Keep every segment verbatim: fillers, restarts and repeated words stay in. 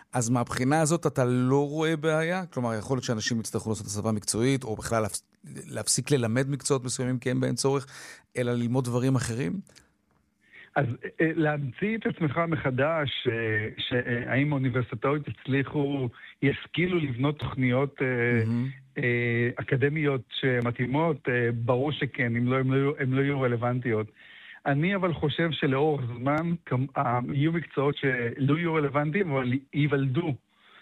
אז מהבחינה הזאת אתה לא רואה בעיה? כלומר, יכול להיות שאנשים יצטרכו לעשות הסבה מקצועית, או בכלל להפסיק ללמד מקצועות מסוימים כי אין בהם צורך, אלא ללמוד דברים אחרים? אז להמציא את עצמך מחדש, שהאם האוניברסיטאות הצליחו, ישכילו לבנות תוכניות אקדמיות שמתאימות, ברור שכן, אם לא, הם לא יהיו רלוונטיות. אני אבל חושב שלאורך זמן יהיו מקצועות שלא יהיו רלוונטיים, אבל ייוולדו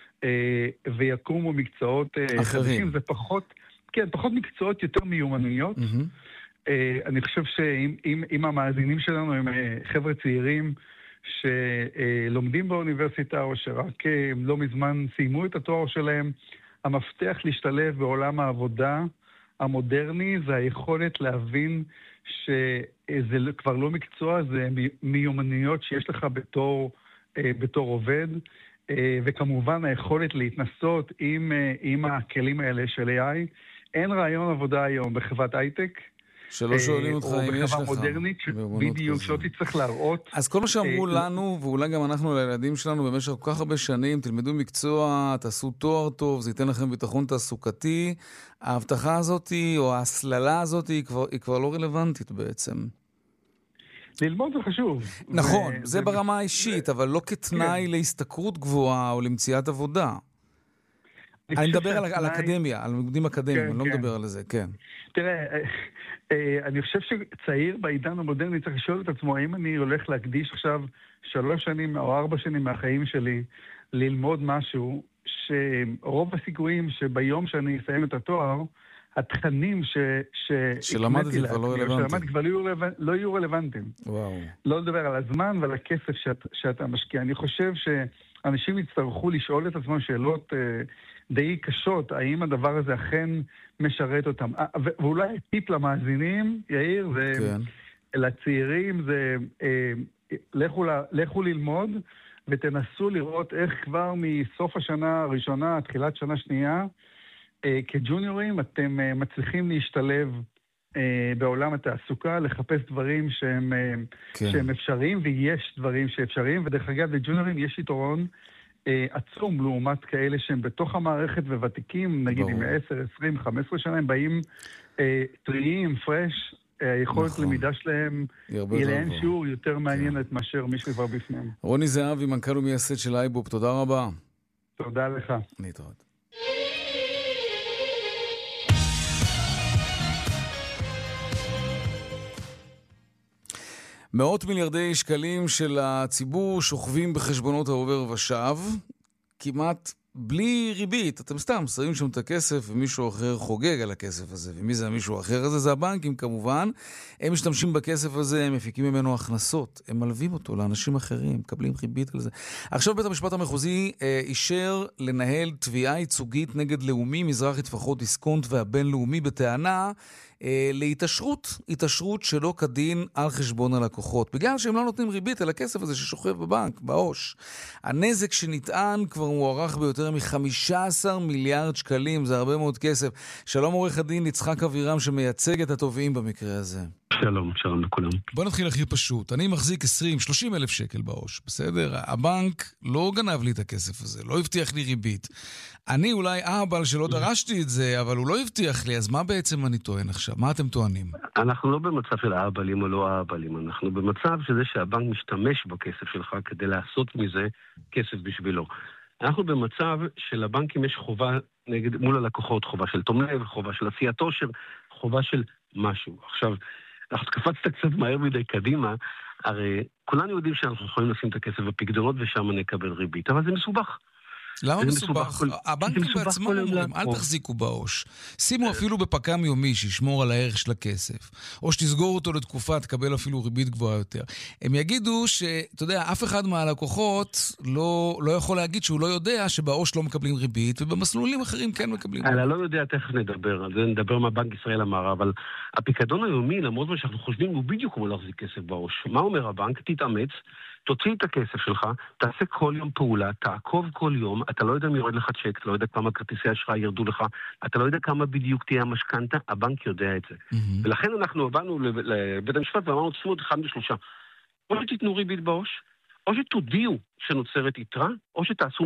ויקומו מקצועות חדשים. זה פחות, כן, פחות מקצועות, יותר מיומנויות. אני חושב שאם המאזינים שלנו הם חבר'ה צעירים שלומדים באוניברסיטה או שרק לא מזמן סיימו את התואר שלהם, המפתח להשתלב בעולם העבודה המודרני זה היכולת להבין שזה כבר לא מקצוע, זה מיומנויות שיש לך בתור, בתור עובד, וכמובן היכולת להתנסות עם, עם הכלים האלה של איי איי. אין רעיון עבודה היום בחברת הייטק, שלא שואלים אותך אם יש לך. או בחברה מודרנית, בדיוק, שלא תצטרך להראות. אז כל מה שאמרו לנו, ואולי גם אנחנו לילדים שלנו במשך כל כך הרבה שנים, תלמדו מקצוע, תעשו תואר טוב, זה ייתן לכם ביטחון תעסוקתי, ההבטחה הזאת, או ההסללה הזאת, היא כבר, היא כבר לא רלוונטית בעצם. ללמוד זה חשוב. נכון, זה ברמה האישית, אבל לא כתנאי להסתכרות גבוהה, או למציאת עבודה. אני מדבר על אקדמיה, על לימודים אקדמיים, אני לא מדבר על זה, כן. תראה, אני חושב שצעיר בעידן המודרני צריך לשאול את עצמו, האם אני הולך להקדיש עכשיו שלוש שנים או ארבע שנים מהחיים שלי ללמוד משהו, שרוב הסיכויים שביום שאני אסיים את התואר, התכנים שלמדתי כבר לא רלוונטיים. כבר לא יהיו רלוונטיים. וואו. לא לדבר על הזמן ועל הכסף שאתה משקיע. אני חושב שאנשים יצטרכו לשאול את עצמם שאלות די קשות, האם הדבר הזה אכן משרת אותם. ואולי טיפ למאזינים, יאיר, זה כן. לצעירים, זה לכו, לכו ללמוד, ותנסו לראות איך כבר מסוף השנה הראשונה, תחילת שנה שנייה, כג'וניורים אתם מצליחים להשתלב בעולם התעסוקה, לחפש דברים שהם, כן. שהם אפשריים, ויש דברים שאפשריים, ודרך אגב, לג'וניורים יש יתרון עצום לעומת כאלה שהם בתוך המערכת וותיקים, נגיד עם עשר, עשרים, חמש עשרה שנה, הם באים טריים, פרש, היכולת נכון. למידה שלהם היא לאין שיעור יותר מעניינת כן. מאשר מי שכבר בפניהם. רוני זהבי, מנכ"ל ומייסד של אייבופ, תודה רבה. תודה לך. להתראות. מאות מיליארדי שקלים של הציבור שוכבים בחשבונות העובר ושב, כמעט בלי ריבית. אתם סתם שמים שם את הכסף ומישהו אחר חוגג על הכסף הזה. ומי זה המישהו אחר הזה? זה הבנקים כמובן. הם משתמשים בכסף הזה, הם מפיקים ממנו הכנסות. הם מלווים אותו לאנשים אחרים, מקבלים ריבית על זה. עכשיו בית המשפט המחוזי אה, אישר לנהל תביעה ייצוגית נגד לאומי, מזרחי טפחות דיסקונט והבינלאומי בטענה אה, להתעשרות, התעשרות שלא כדין על חשבון הלקוחות. בגלל שהם לא נותנים ריבית על הכסף הזה ששוכב בבנק, בעו"ש. הנזק שנטען כבר מוערך ביותר מ-חמישה עשר מיליארד שקלים, זה הרבה מאוד כסף. שלום עורך הדין יצחק אבירם שמייצג את התובעים במקרה הזה. שלום, שלום לכולם. בוא נתחיל הכי פשוט. אני מחזיק עשרים שלושים אלף שקל בעו"ש, בסדר? הבנק לא גנב לי את הכסף הזה, לא הבטיח לי ריבית. אני אולי אהבל שלא דרשתי את זה, אבל הוא לא הבטיח לי, אז מה בעצם אני טוען עכשיו? מה אתם טוענים? אנחנו לא במצב של אהבלים או לא אהבלים, אנחנו במצב שזה שהבנק משתמש בכסף שלך כדי לעשות מזה כסף בשבילו. אנחנו במצב שלבנקים יש חובה נגד, מול הלקוחות, חובה של תום לב, חובה של עשיית עושר, חובה של משהו. עכשיו, אנחנו קפצת קצת מהר מדי קדימה, הרי כולנו יודעים שאנחנו יכולים לשים את הכסף בפקדונות ושם נקבל ריבית, אבל זה מסובך. למה מסובך? הבנקים בעצמם אומרים, אל תחזיקו בעו"ש. שימו אפילו בפקם יומי שישמור על הערך של הכסף. או שתסגור אותו לתקופה, תקבל אפילו ריבית גבוהה יותר. הם יגידו שאתה יודע, אף אחד מהלקוחות לא, לא יכול להגיד שהוא לא יודע שבעו"ש לא מקבלים ריבית, ובמסלולים אחרים כן מקבלים ריבית. אני לא יודע, תכף נדבר על זה, נדבר מה בנק ישראל אמר, אבל הפיקדון היומי, למרות מה שאנחנו חושבים, הוא בדיוק כמו להחזיק כסף בעו"ש. מה אומר הבנק? תתאמץ, תוציא את הכסף שלך, תעשה כל יום פעולה, תעקוב כל יום, אתה לא יודע מי יורד לך צ'ק, אתה לא יודע כמה כרטיסי אשראי ירדו לך, אתה לא יודע כמה בדיוק תהיה המשכנתה, הבנק יודע את זה. Mm-hmm. ולכן אנחנו באנו לבית המשפט ואמרנו, תשמו עוד אחד משלושה. או שתיתנו ריבית בעו"ש, או שתודיעו שנוצרת יתרה, או שתעשו